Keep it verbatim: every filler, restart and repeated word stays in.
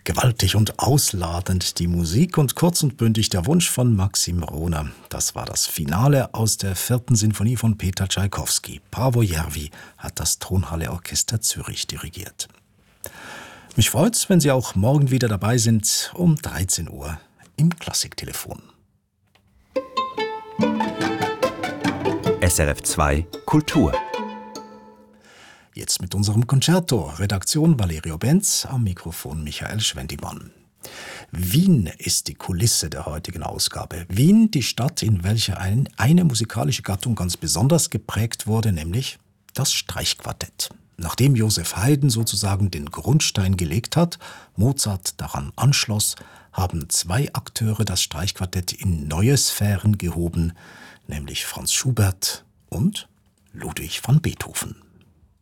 Gewaltig und ausladend die Musik und kurz und bündig der Wunsch von Maxim Rohner. Das war das Finale aus der vierten Sinfonie von Peter Tschaikowski. Paavo Järvi hat das Tonhalle Orchester Zürich dirigiert. Mich freut's, wenn Sie auch morgen wieder dabei sind um dreizehn Uhr im Klassiktelefon. S R F zwei Kultur. Jetzt mit unserem Concerto. Redaktion Valerio Benz, am Mikrofon Michael Schwendimann. Wien ist die Kulisse der heutigen Ausgabe. Wien, die Stadt, in welcher ein, eine musikalische Gattung ganz besonders geprägt wurde, nämlich das Streichquartett. Nachdem Joseph Haydn sozusagen den Grundstein gelegt hat, Mozart daran anschloss, haben zwei Akteure das Streichquartett in neue Sphären gehoben, nämlich Franz Schubert und Ludwig van Beethoven.